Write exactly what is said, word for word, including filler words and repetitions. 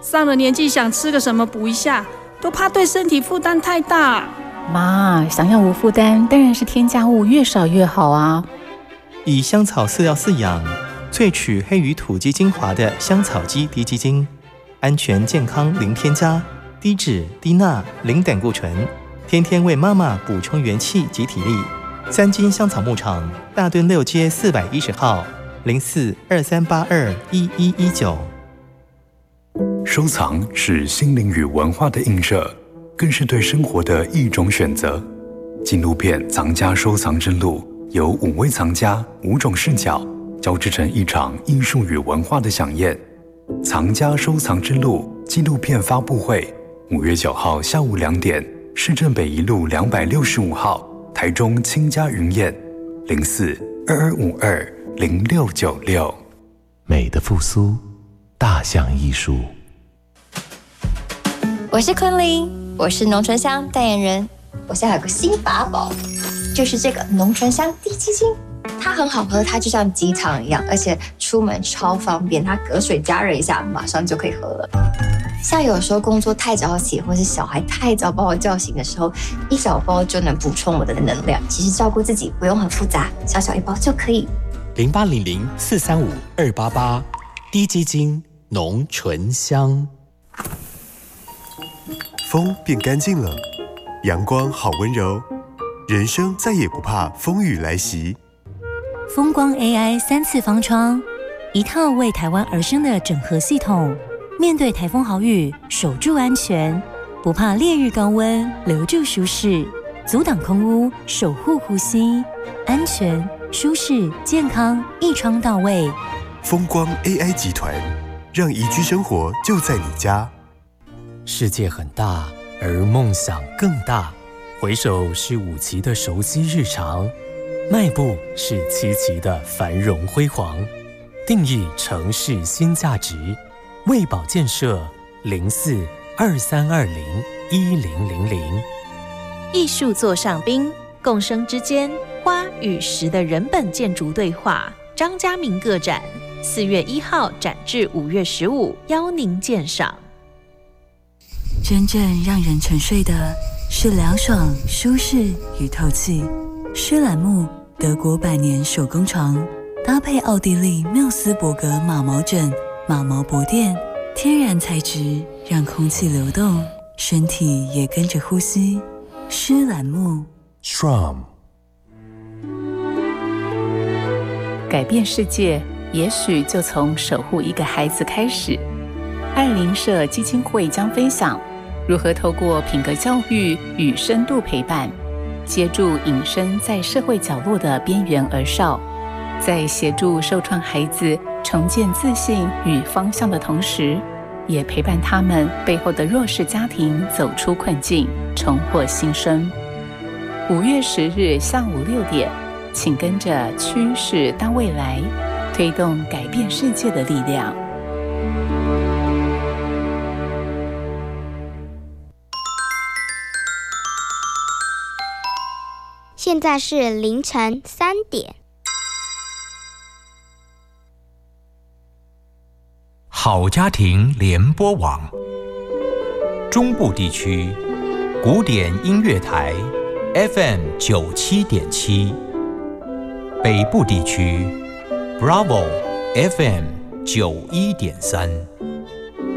上了年纪想吃个什么补一下，都怕对身体负担太大。 妈，想要无负担，当然是添加物越少越好啊。 以香草饲料饲养，萃取黑鱼土鸡精华的香草鸡低鸡精，安全健康零添加，低脂低钠零胆固醇，天天为妈妈补充元气及体力。三金香草牧场大墩六街四百一十号，零四二三八二一一一九。 收藏是心灵与文化的映射，更是对生活的一种选择。纪录片《藏家收藏之路》由五位藏家五种视角交织成一场艺术与文化的飨宴。藏家收藏之路纪录片发布会，五月九号下午两点，市政北一路两百六十五号，台中清家云宴，零四二二五二零六九六。 美的复苏，大象艺术。 我是昆凌，我是浓醇香代言人。我现在有个新法宝，就是这个浓醇香低基精，它很好喝，它就像鸡汤一样，而且出门超方便，它隔水加热一下，马上就可以喝了。像有时候工作太早起，或是小孩太早把我叫醒的时候，一小包就能补充我的能量。其实照顾自己不用很复杂，小小一包就可以。 零八零零四三五二八八，低基精浓醇香。 风变干净了，阳光好温柔，人生再也不怕风雨来袭。 风光 A I 三次方窗，一套为台湾而生的整合系统，面对台风豪雨，守住安全，不怕烈日高温，留住舒适，阻挡空污，守护呼吸，安全、舒适、健康，一窗到位。 风光 A I 集团，让宜居生活就在你家。 世界很大，而梦想更大。回首是五期的熟悉日常，迈步是七期的繁荣辉煌。定义城市新价值，卫保建设零四二三二零一零零零。 艺术座上宾，共生之间，花与石的人本建筑对话。张家明个展，四月一号展至五月十五，邀您鉴赏。 真正让人沉睡的是凉爽、舒适与透气。施兰木德国百年手工床，搭配奥地利缪斯伯格马毛枕、马毛薄垫，天然材质让空气流动，身体也跟着呼吸。施兰木 S R A M 改变世界，也许就从守护一个孩子开始。爱邻社基金会将分享如何透过品格教育与深度陪伴，协助隐身在社会角落的边缘儿少，在协助受创孩子重建自信与方向的同时，也陪伴他们背后的弱势家庭走出困境，重获新生。五月十日下午六点，请跟着趋势到未来，推动改变世界的力量。 现在是凌晨三点。 好家庭联播网，中部地区古典音乐台 F M 九七点七，北部地区 Bravo F M 九一点三。